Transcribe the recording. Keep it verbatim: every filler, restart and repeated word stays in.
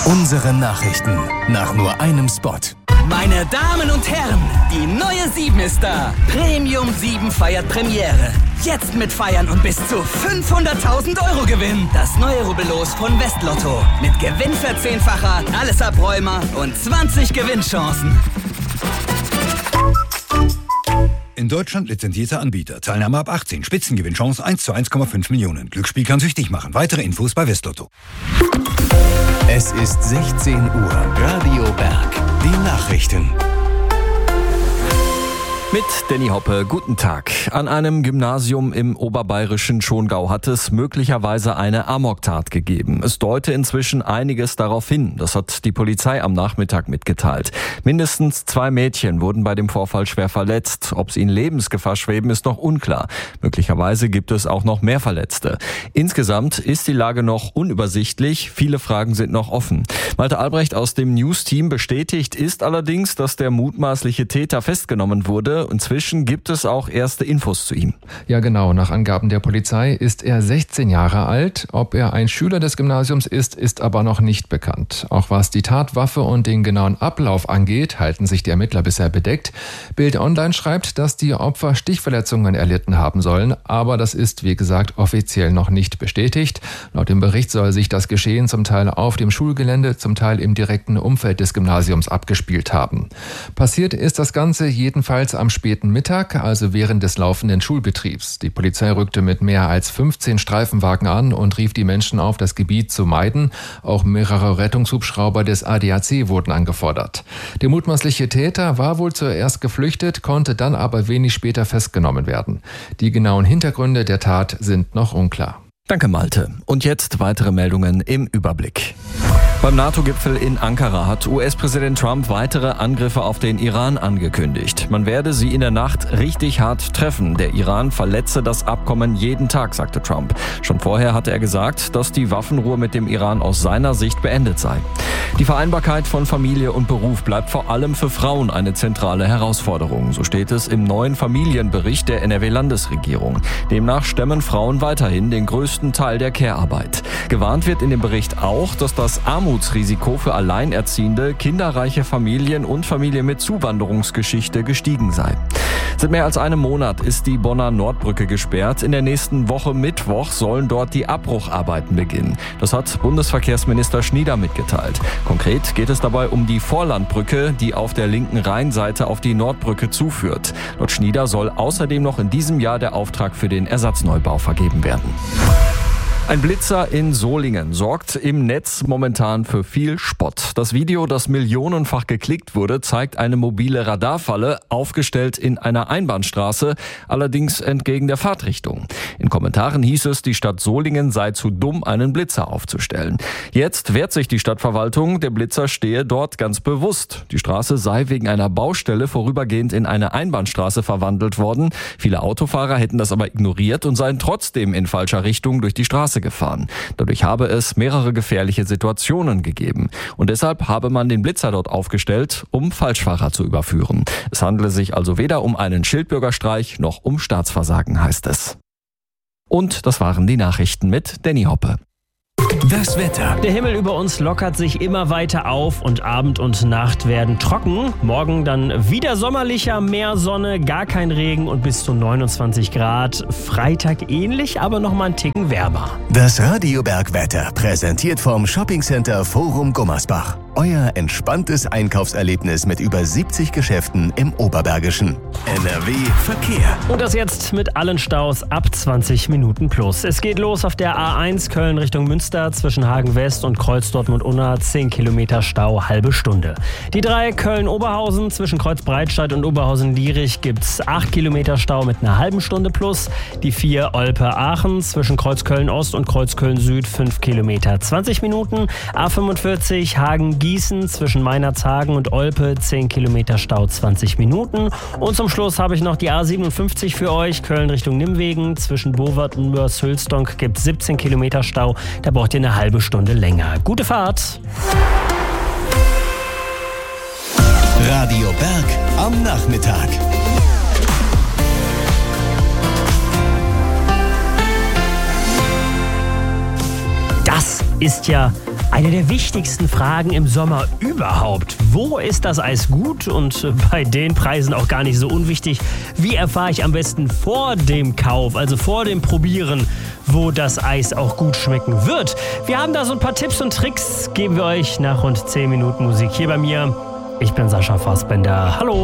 Unsere Nachrichten nach nur einem Spot. Meine Damen und Herren, die neue sieben ist da. Premium sieben feiert Premiere. Jetzt mit Feiern und bis zu fünfhunderttausend Euro Gewinn. Das neue Rubbellos von Westlotto. Mit Gewinnverzehnfacher, alles Abräumer und zwanzig Gewinnchancen. In Deutschland lizenzierter Anbieter. Teilnahme ab achtzehn. Spitzengewinnchance eins zu eins Komma fünf Millionen. Glücksspiel kann süchtig machen. Weitere Infos bei Westlotto. Es ist sechzehn Uhr. Radio Berg. Die Nachrichten. Mit Danny Hoppe, guten Tag. An einem Gymnasium im oberbayerischen Schongau hat es möglicherweise eine Amoktat gegeben. Es deute inzwischen einiges darauf hin. Das hat die Polizei am Nachmittag mitgeteilt. Mindestens zwei Mädchen wurden bei dem Vorfall schwer verletzt. Ob sie in Lebensgefahr schweben, ist noch unklar. Möglicherweise gibt es auch noch mehr Verletzte. Insgesamt ist die Lage noch unübersichtlich. Viele Fragen sind noch offen. Malte Albrecht aus dem News-Team bestätigt ist allerdings, dass der mutmaßliche Täter festgenommen wurde. Inzwischen gibt es auch erste Infos zu ihm. Ja genau, nach Angaben der Polizei ist er sechzehn Jahre alt. Ob er ein Schüler des Gymnasiums ist, ist aber noch nicht bekannt. Auch was die Tatwaffe und den genauen Ablauf angeht, halten sich die Ermittler bisher bedeckt. Bild Online schreibt, dass die Opfer Stichverletzungen erlitten haben sollen, aber das ist, wie gesagt, offiziell noch nicht bestätigt. Laut dem Bericht soll sich das Geschehen zum Teil auf dem Schulgelände, zum Teil im direkten Umfeld des Gymnasiums abgespielt haben. Passiert ist das Ganze jedenfalls am späten Mittag, also während des laufenden Schulbetriebs. Die Polizei rückte mit mehr als fünfzehn Streifenwagen an und rief die Menschen auf, das Gebiet zu meiden. Auch mehrere Rettungshubschrauber des A D A C wurden angefordert. Der mutmaßliche Täter war wohl zuerst geflüchtet, konnte dann aber wenig später festgenommen werden. Die genauen Hintergründe der Tat sind noch unklar. Danke, Malte. Und jetzt weitere Meldungen im Überblick. Beim NATO-Gipfel in Ankara hat U S-Präsident Trump weitere Angriffe auf den Iran angekündigt. Man werde sie in der Nacht richtig hart treffen. Der Iran verletze das Abkommen jeden Tag, sagte Trump. Schon vorher hatte er gesagt, dass die Waffenruhe mit dem Iran aus seiner Sicht beendet sei. Die Vereinbarkeit von Familie und Beruf bleibt vor allem für Frauen eine zentrale Herausforderung. So steht es im neuen Familienbericht der N R W-Landesregierung. Demnach stemmen Frauen weiterhin den größten Teil der Care-Arbeit. Gewarnt wird in dem Bericht auch, dass das Armutsrisiko für Alleinerziehende, kinderreiche Familien und Familien mit Zuwanderungsgeschichte gestiegen sei. Seit mehr als einem Monat ist die Bonner Nordbrücke gesperrt. In der nächsten Woche Mittwoch sollen dort die Abbrucharbeiten beginnen. Das hat Bundesverkehrsminister Schnieder mitgeteilt. Konkret geht es dabei um die Vorlandbrücke, die auf der linken Rheinseite auf die Nordbrücke zuführt. Laut Schnieder soll außerdem noch in diesem Jahr der Auftrag für den Ersatzneubau vergeben werden. Ein Blitzer in Solingen sorgt im Netz momentan für viel Spott. Das Video, das millionenfach geklickt wurde, zeigt eine mobile Radarfalle, aufgestellt in einer Einbahnstraße, allerdings entgegen der Fahrtrichtung. In Kommentaren hieß es, die Stadt Solingen sei zu dumm, einen Blitzer aufzustellen. Jetzt wehrt sich die Stadtverwaltung, der Blitzer stehe dort ganz bewusst. Die Straße sei wegen einer Baustelle vorübergehend in eine Einbahnstraße verwandelt worden. Viele Autofahrer hätten das aber ignoriert und seien trotzdem in falscher Richtung durch die Straße gefahren. Dadurch habe es mehrere gefährliche Situationen gegeben. Und deshalb habe man den Blitzer dort aufgestellt, um Falschfahrer zu überführen. Es handele sich also weder um einen Schildbürgerstreich noch um Staatsversagen, heißt es. Und das waren die Nachrichten mit Danny Hoppe. Das Wetter. Der Himmel über uns lockert sich immer weiter auf und Abend und Nacht werden trocken. Morgen dann wieder sommerlicher, mehr Sonne, gar kein Regen und bis zu neunundzwanzig Grad. Freitag ähnlich, aber noch mal einen Ticken wärmer. Das Radio Berg Wetter präsentiert vom Shoppingcenter Forum Gummersbach. Euer entspanntes Einkaufserlebnis mit über siebzig Geschäften im Oberbergischen. N R W Verkehr. Und das jetzt mit allen Staus ab zwanzig Minuten plus. Es geht los auf der A eins Köln Richtung Münster zwischen Hagen West und Kreuz Dortmund-Unna. zehn Kilometer Stau, halbe Stunde. Die drei Köln-Oberhausen zwischen Kreuz Breitscheid und Oberhausen-Lierich gibt's acht Kilometer Stau mit einer halben Stunde plus. Die vier Olpe-Aachen zwischen Kreuz Köln-Ost und Kreuz Köln-Süd fünf Kilometer, zwanzig Minuten. A fünfundvierzig Hagen Gießen zwischen Meinerzhagen und Olpe, zehn Kilometer Stau, zwanzig Minuten. Und zum Schluss habe ich noch die A siebenundfünfzig für euch, Köln Richtung Nimwegen. Zwischen Bovard und Mörs-Hülstonk gibt es siebzehn Kilometer Stau, da braucht ihr eine halbe Stunde länger. Gute Fahrt! Radio Berg am Nachmittag. Das ist ja Eine der wichtigsten Fragen im Sommer überhaupt. Wo ist das Eis gut und bei den Preisen auch gar nicht so unwichtig? Wie erfahre ich am besten vor dem Kauf, also vor dem Probieren, wo das Eis auch gut schmecken wird? Wir haben da so ein paar Tipps und Tricks, geben wir euch nach rund zehn Minuten Musik hier bei mir. Ich bin Sascha Fassbender. Hallo!